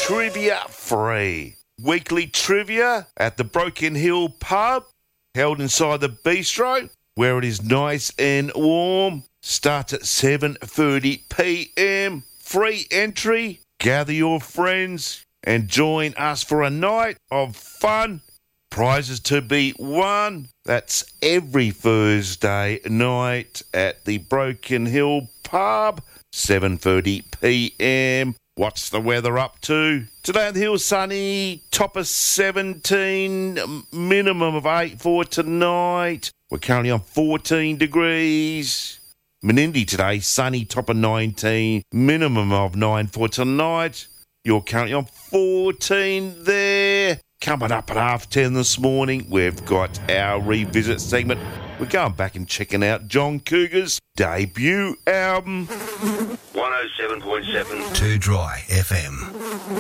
trivia free. Weekly trivia at the Broken Hill pub, held inside the bistro, where it is nice and warm. Starts at 7:30 p.m. Free entry. Gather your friends and join us for a night of fun. Prizes to be won. That's every Thursday night at the Broken Hill pub, 7:30 p.m. What's the weather up to? Today on the hill, sunny, top of 17, minimum of 8 for tonight. We're currently on 14 degrees. Menindee today, sunny, top of 19, minimum of 9 for tonight. You're currently on 14 there. Coming up at 10:30 this morning, we've got our revisit segment. We're going back and checking out John Cougar's debut album. 107.7 Too Dry FM.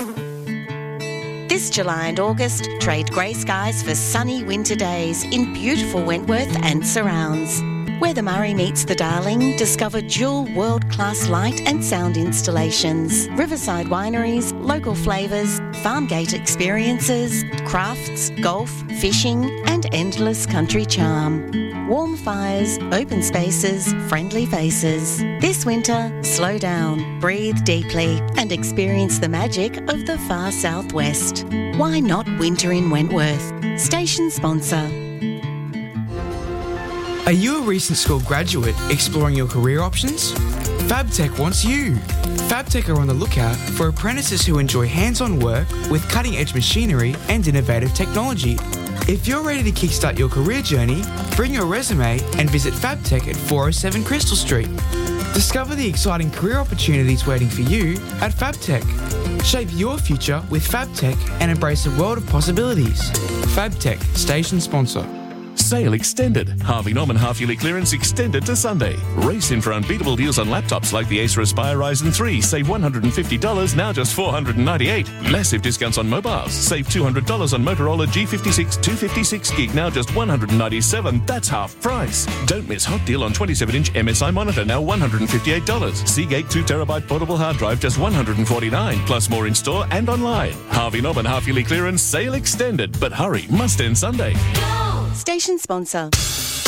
This July and August, trade grey skies for sunny winter days in beautiful Wentworth and surrounds. Where the Murray meets the Darling, discover dual world-class light and sound installations, riverside wineries, local flavours, farm gate experiences, crafts, golf, fishing and endless country charm. Warm fires, open spaces, friendly faces. This winter, slow down, breathe deeply and experience the magic of the far southwest. Why not winter in Wentworth? Station sponsor. Are you a recent school graduate exploring your career options? FabTech wants you. FabTech are on the lookout for apprentices who enjoy hands-on work with cutting-edge machinery and innovative technology. If you're ready to kickstart your career journey, bring your resume and visit FabTech at 407 Crystal Street. Discover the exciting career opportunities waiting for you at FabTech. Shape your future with FabTech and embrace a world of possibilities. FabTech, station sponsor. Sale extended. Harvey Norman half-yearly clearance extended to Sunday. Race in for unbeatable deals on laptops like the Acer Aspire Ryzen 3. Save $150, now just $498. Massive discounts on mobiles. Save $200 on Motorola G56 256 gig, now just $197. That's half price. Don't miss hot deal on 27-inch MSI monitor, now $158. Seagate 2TB portable hard drive, just $149. Plus more in store and online. Harvey Norman half-yearly clearance sale extended. But hurry, must end Sunday. Station sponsor.